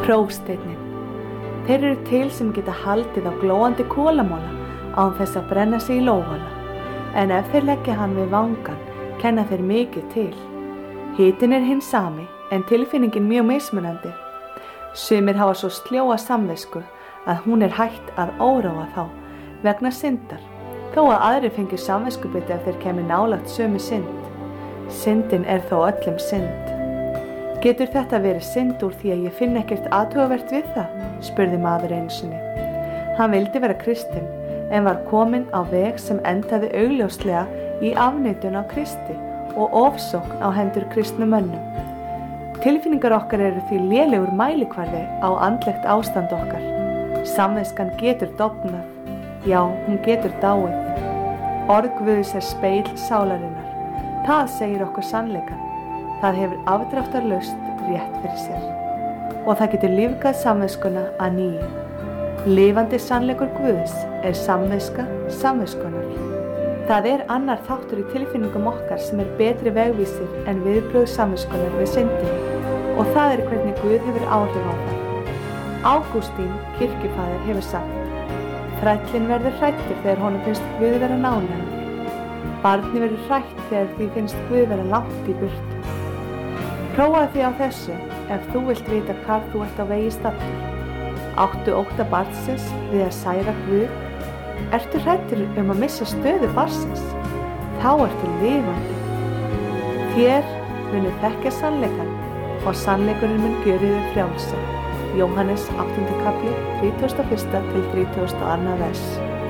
Prófsteinninn. Þeir eru til sem geta haldið á glóandi kolamola án þess að brenna sig í lófana, en ef þeir leggja hann við vangann, kenna þeir mikið til. Hitinn er hinn sami, en tilfinningin mjög mismunandi. Sumir hafa svo sljóa samvisku að hún er hætt að óráa þá vegna syndar, þó að aðrir fengi samviskubiti ef þeir kemur nálægt sömu synd. Syndin er þó öllum synd. Getur þetta verið synd úr því að ég finn ekkert athugavert við það? Spurði maður einu sinni. Hann vildi vera kristinn, en var kominn á veg sem endaði augljóslega í afneitun á Kristi og ofsókn á hendur kristnum mönnum. Tilfinningar okkar eru því lélegur mælikvarði á andlegt ástand okkar. Samviskan getur dofnað, já, hún getur dáið. Orð Guðs er speil sálarinnar. Það segir okkur sannleikann. Það hefur afdráttarlaust rétt fyrir sér. Og það getur lífgað samviskuna að nýju. Lifandi sannleikur Guðs er samviska samviskunnar. Það er annar þáttur í tilfinningum okkar sem er betri vegvísir en viðbrögð samviskunnar við syndinni, og það er hvernig Guð hefur áhrif á það. Ágústín, kirkjufaðir, hefur sagt: Þrællinn verður hræddur þegar honum finnst Guð vera nálægur. Barni verður hrætt þegar því finnst Guð vera langt í burtu. Prófaðu því á þessu ef þú vilt vita hvar þú ert á vegi staddur. Áttu ótta barnsins við að særa Guð? Ertu hræddur að missa stöðu barnsins? Þá ertu lifandi. Þér munu þekkja sannleikann og sannleikurinn mun gjöra þig frjálsa. Jóhannes 8. kapli 31. til 32. vers.